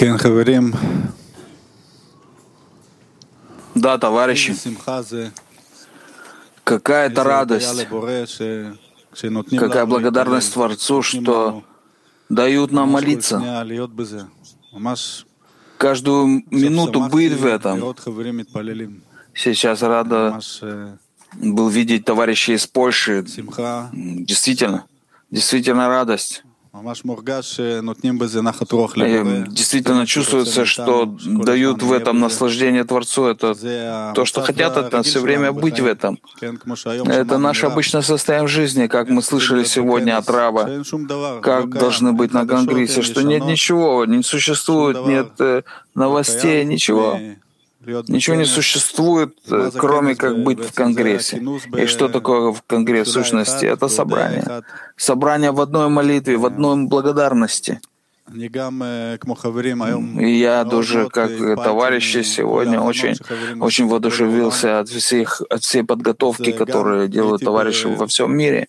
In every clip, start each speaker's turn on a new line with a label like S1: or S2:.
S1: Да, товарищи, какая это радость, какая благодарность Творцу, что дают нам молиться, каждую минуту быть в этом. Сейчас рада был видеть товарищей из Польши. Действительно радость. Действительно чувствуется, что дают в этом наслаждение Творцу. Это то, что хотят от нас все время быть в этом. Это наше обычное состояние в жизни, как мы слышали сегодня от Раба, как должны быть на Конгрессе, что нет ничего, не существует, нет новостей, ничего. Ничего не существует, кроме как быть в Конгрессе. И что такое в Конгресс в сущности? Это собрание. Собрание в одной молитве, в одной благодарности. И я тоже, как товарищи, сегодня очень воодушевился от всей подготовки, которую делают товарищи во всем мире.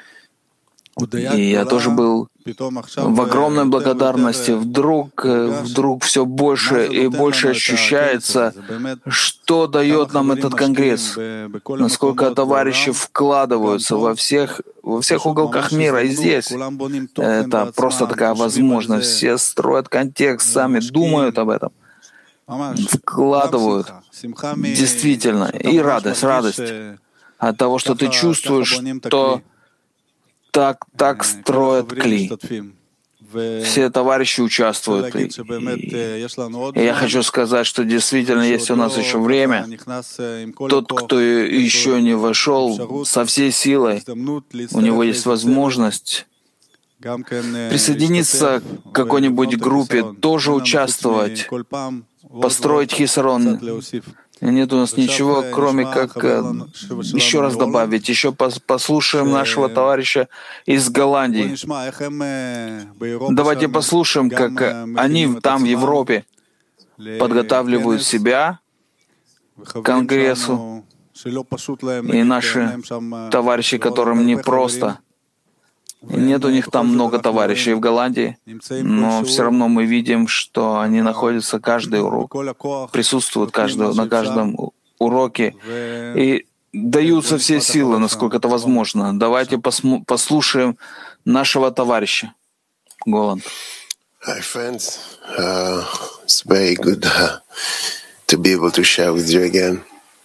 S1: И я тоже был в огромной благодарности. Вдруг все больше и больше ощущается, что дает нам этот Конгресс, насколько товарищи вкладываются во всех уголках мира и здесь. Это просто такая возможность. Все строят контекст, сами думают об этом, вкладывают. Действительно. И радость от того, что ты чувствуешь, что так строят кли. Все товарищи участвуют. И я хочу сказать, что действительно, если у нас еще время, тот, кто еще не вошел со всей силой, у него есть возможность присоединиться к какой-нибудь группе, тоже участвовать, построить хисарон. Нет у нас ничего, кроме как еще раз добавить. Еще послушаем нашего товарища из Голландии. Давайте послушаем, как они там, в Европе, подготавливают себя к Конгрессу. И наши товарищи, которым непросто. Нет у них там много товарищей в Голландии, но все равно мы видим, что они находятся каждый урок, присутствуют на каждом уроке и даются все силы, насколько это возможно. Давайте послушаем нашего товарища. Голланд.
S2: Hi, friends. It's very good to be able to share with you again.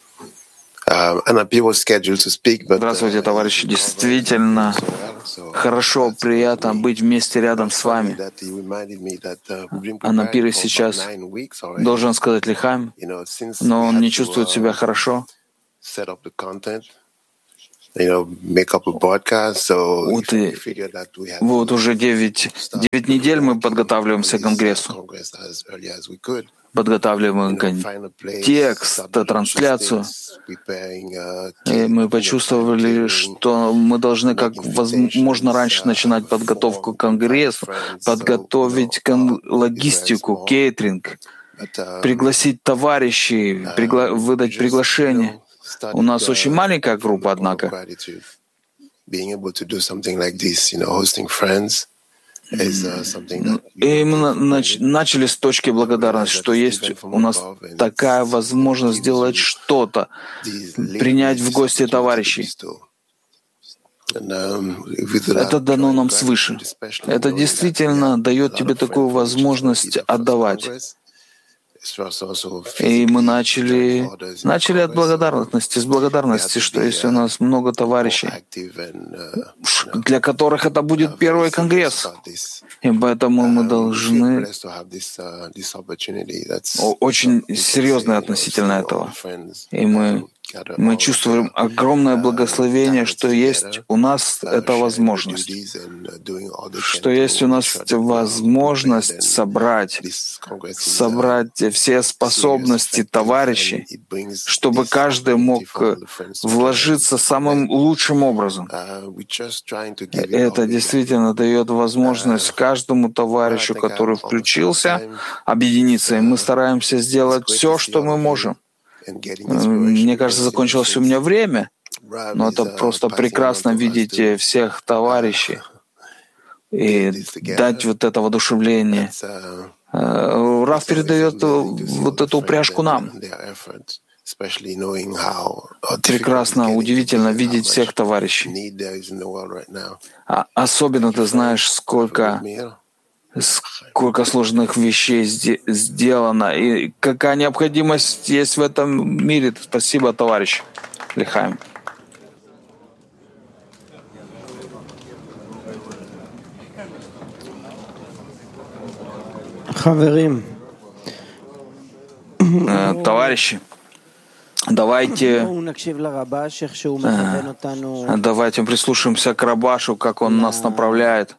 S1: Здравствуйте, товарищи. Действительно хорошо, приятно быть вместе рядом с вами. А на пире сейчас должен сказать Лихаим, но он не чувствует себя хорошо. Вот уже 9 недель мы подготавливаемся к Конгрессу. Подготавливаем текст, трансляцию. И мы почувствовали, что мы должны как можно раньше начинать подготовку к Конгрессу, подготовить логистику, кейтеринг, пригласить товарищей, выдать приглашение. У нас очень маленькая группа, однако. И мы начали с точки благодарности, что есть у нас такая возможность сделать что-то, принять в гости товарищей. Это дано нам свыше. Это действительно дает тебе такую возможность отдавать. И мы начали от благодарности, с благодарности, что если у нас много товарищей, для которых это будет первый конгресс. И поэтому мы должны очень серьезно относительно этого. И мы чувствуем огромное благословение, что есть у нас эта возможность, что есть у нас возможность собрать все способности товарищей, чтобы каждый мог вложиться самым лучшим образом. Это действительно дает возможность каждому товарищу, который включился, объединиться. И мы стараемся сделать все, что мы можем. Мне кажется, закончилось у меня время, но это просто прекрасно видеть всех товарищей и дать вот это воодушевление. Рав передает вот эту упряжку нам. Прекрасно, удивительно видеть всех товарищей. Особенно ты знаешь, сколько сложных вещей сделано, и какая необходимость есть в этом мире. Спасибо, товарищ Лихаим. Товарищи, давайте прислушаемся к Рабашу, как он нас направляет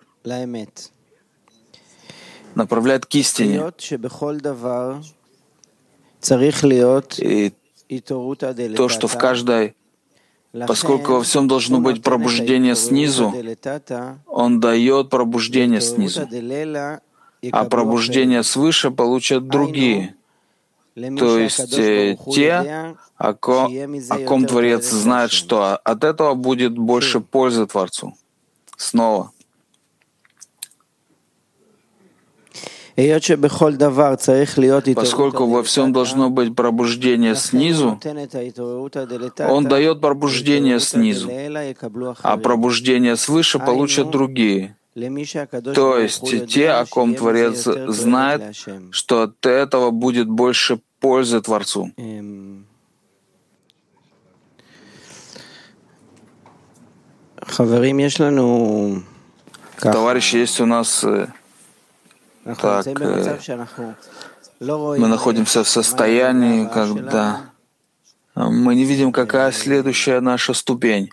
S1: к истине. И то, что в каждой, поскольку во всем должно быть пробуждение снизу, он дает пробуждение снизу, а пробуждение свыше получат другие. То есть те, о ком Творец знает, что от этого будет больше пользы Творцу. Снова. Поскольку во всем должно быть пробуждение снизу, он дает пробуждение снизу, а пробуждение свыше получат другие. То есть те, о ком Творец знает, что от этого будет больше пользы Творцу. Товарищи, есть у нас... Так, мы находимся в состоянии, когда мы не видим, какая следующая наша ступень.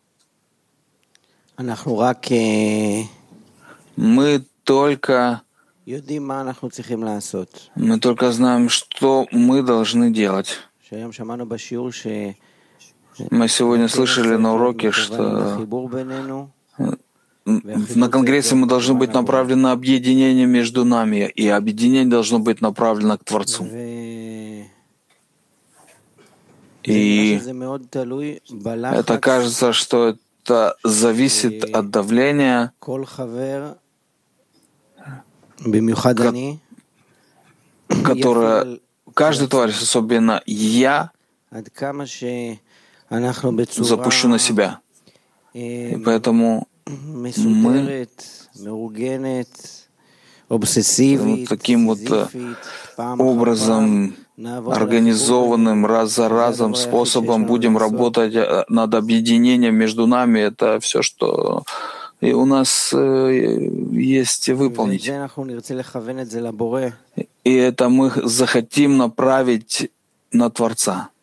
S1: Мы только знаем, что мы должны делать. Мы сегодня слышали на уроке, что на Конгрессе мы должны быть направлены на объединение между нами, и объединение должно быть направлено к Творцу. И это кажется, что это зависит от давления, которое каждый товарищ, особенно я, запущу на себя. И поэтому мы таким вот образом, организованным раз за разом способом будем работать над объединением между нами. Это все, что и у нас есть выполнить. И это мы захотим направить на Творца.